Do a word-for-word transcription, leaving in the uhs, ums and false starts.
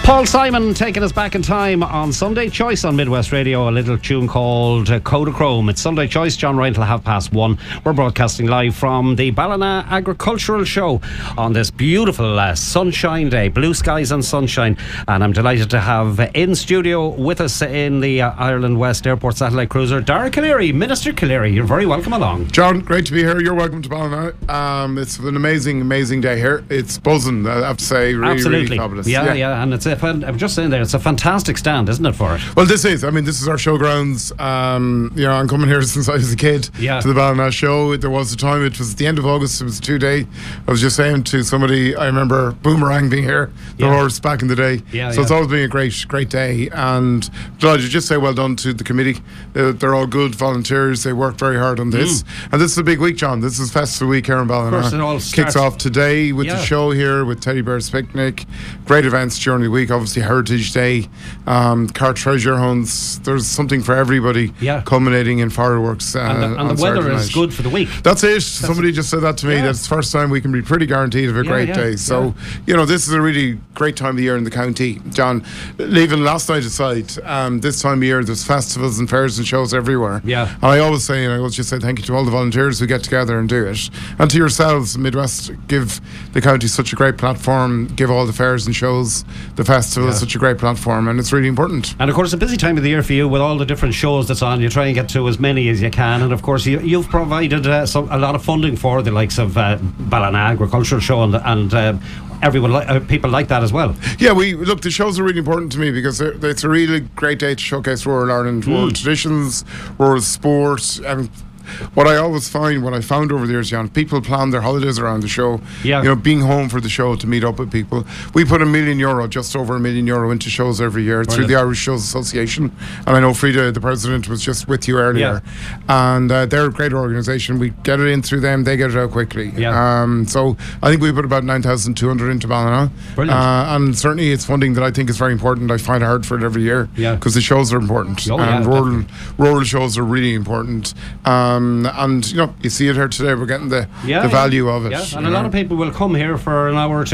Paul Simon taking us back in time on Sunday Choice on Midwest Radio, a little tune called uh, Kodachrome. It's Sunday Choice, John Ryan till half past one. We're broadcasting live from the Ballina Agricultural Show on this beautiful uh, sunshine day, blue skies and sunshine, and I'm delighted to have uh, in studio with us in the uh, Ireland West Airport Satellite Cruiser, Dara Calleary. Minister Calleary, you're very welcome along. John, great to be here. You're welcome to Ballina. Um, it's an amazing, amazing day here. It's buzzing, I have to say, really, Absolutely. really fabulous. Yeah, yeah, yeah, and it's a I'm just saying there, it's a fantastic stand, isn't it, for it? Well, this is. I mean, this is our showgrounds. Um, you know, I'm coming here since I was a kid yeah. to the Ballina show. There was a time, it was at the end of August, it was a two day. I was just saying to somebody, I remember Boomerang being here, the yeah. horse back in the day. Yeah, so yeah. it's always been a great, great day. And delighted to just say well done to the committee. They're, they're all good volunteers. They worked very hard on this. Mm. And this is a big week, John. This is Festival Week here in Ballina. Of course, it all starts. Kicks off today with yeah. the show here with Teddy Bear's Picnic. Great events during the week. Obviously, Heritage Day, um, car treasure hunts. There's something for everybody, yeah. culminating in fireworks. Uh, and the, and the weather Saturday is night. Good for the week. That's it. That's Somebody just said that to me. Yeah. That's the first time we can be pretty guaranteed of a yeah, great yeah, day. So, yeah. you know, this is a really great time of year in the county. John, leaving last night aside, um, this time of year there's festivals and fairs and shows everywhere. Yeah. And I always say, and I always just say thank you to all the volunteers who get together and do it. And to yourselves, Midwest, give the county such a great platform, give all the fairs and shows, the festivals, yeah. such a great platform, and it's really important. And of course, a busy time of the year for you with all the different shows that's on. You try and get to as many as you can, and of course, you, you've provided uh, some, a lot of funding for the likes of uh, Ballina Agricultural Show, and, and uh, everyone, li- uh, people like that as well. Yeah, we look. The shows are really important to me because it's a really great day to showcase rural Ireland, mm. rural traditions, rural sport. And what I always find, what I found over the years, John, people plan their holidays around the show. Yeah. You know, being home for the show to meet up with people. We put a million euro, just over a million euro, into shows every year Brilliant. through the Irish Shows Association. And I know Frida, the president, was just with you earlier. Yeah. And uh, they're a great organisation. We get it in through them, they get it out quickly. Yeah. Um, so I think we put about nine thousand two hundred into Ballina. Brilliant. Uh, and certainly it's funding that I think is very important. I find it hard for it every year. Yeah. Because the shows are important. Oh, and yeah, rural, rural shows are really important. Um, and you know, you see it here today. We're getting the, yeah, the yeah. value of it. Yeah, and a lot of people will come here for an hour or two